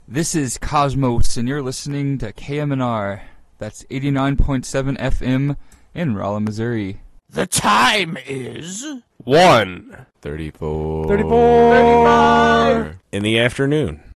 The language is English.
This is Cosmos, and you're listening to KMNR. That's 89.7 FM in Rolla, Missouri. The time is 1:34 35 in the afternoon.